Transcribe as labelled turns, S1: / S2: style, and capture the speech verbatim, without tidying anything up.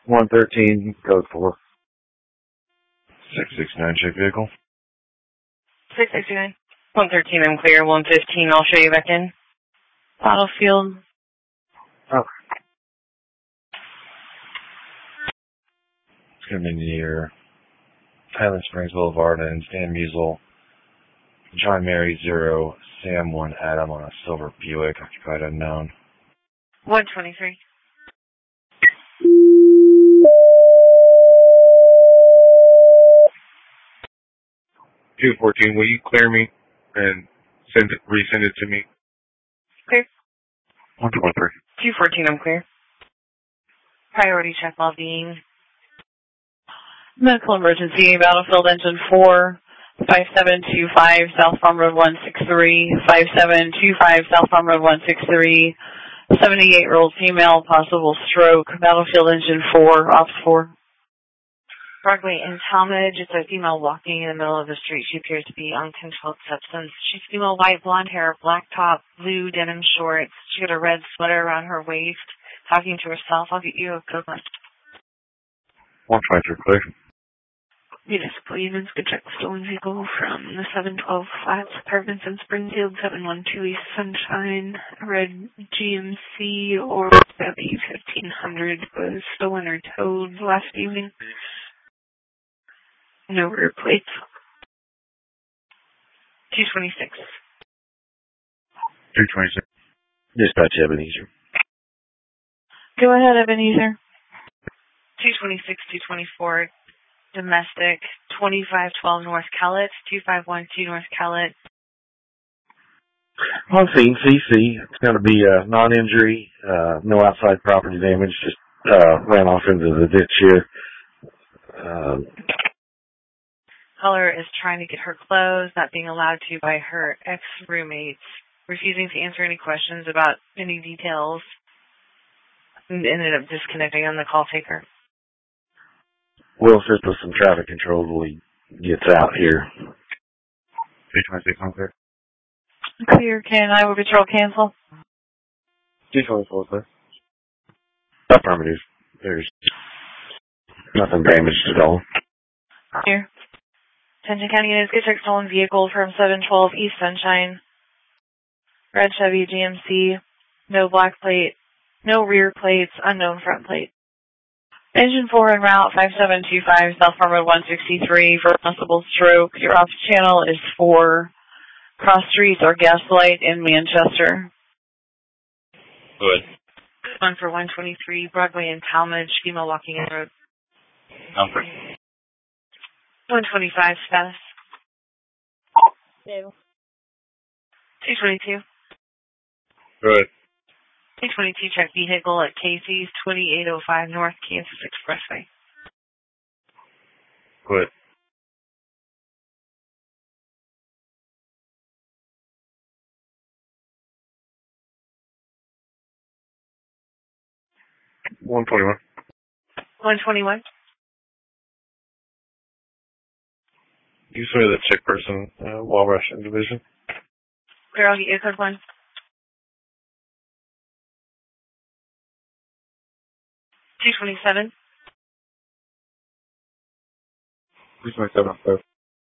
S1: one thirteen, code four.
S2: six sixty-nine, check vehicle.
S3: six sixty-nine. one thirteen, I'm clear. one fifteen, I'll show you back in. Battlefield.
S1: Oh.
S2: It's going to be near Highland Springs Boulevard and Stan Musial. John Mary zero, Sam one Adam on a silver Buick, occupied unknown.
S3: one twenty-three.
S4: two fourteen, will you clear me and send it, resend it to me?
S3: Clear.
S2: one twenty-three.
S3: two fourteen, I'm clear. Priority check while being. Medical emergency, Battlefield Engine four, five seven two five, South Farm Road one six three, five seven two five, South Farm Road one six three, seventy-eight-year-old female, possible stroke, Battlefield Engine four, Ops four. Broadway in Talmadge, it's a female walking in the middle of the street. She appears to be on controlled substance. She's female, white, blonde hair, black top, blue denim shorts. She got a red sweater around her waist, talking to herself. I'll get you a code one.
S2: one twenty-three, clear.
S3: Municipal units could check stolen vehicle from the seven twelve Flats Apartments in Springfield, seven one two East Sunshine. A red G M C or W fifteen hundred was stolen or towed last evening. No rear plates. two twenty-six.
S2: two twenty-six. Dispatch Ebenezer.
S3: Go ahead, Ebenezer. two twenty-six, two twenty-four. Domestic, twenty-five twelve North Cowlett, two five one two North Cowlett.
S1: On scene, C C. It's going to be a non-injury, uh, no outside property damage, just uh, ran off into the ditch here. Um,
S3: Caller is trying to get her clothes, not being allowed to by her ex-roommates, refusing to answer any questions about any details, and ended up disconnecting on the call taker.
S1: We'll assist with some traffic control till he gets out here.
S2: two twenty-six, on clear.
S3: Clear, can I will patrol cancel?
S1: two twenty-four, sir.
S2: Affirmative.
S1: There's nothing damaged at all.
S3: Here. Attention County units, get check stolen vehicle from seven twelve East Sunshine. Red Chevy G M C. No black plate. No rear plates. Unknown front plate. Engine four en route, five seven two five, South Farm Road one sixty-three for possible stroke. Your off channel is for Cross Street or Gaslight in Manchester.
S4: Good.
S3: One for one twenty-three, Broadway in Talmadge, female walking in the road.
S4: Comfort.
S3: one twenty-five, status.
S5: Stable.
S3: two twenty-two.
S4: Good.
S3: two twenty-two, check vehicle at Casey's, twenty-eight oh five North Kansas Expressway.
S4: Good. one twenty-one.
S3: one twenty-one.
S4: You swear the chick person, uh, Wall Russian Division.
S3: Clear, I'll get you a code one. two twenty-seven.
S4: two twenty-seven,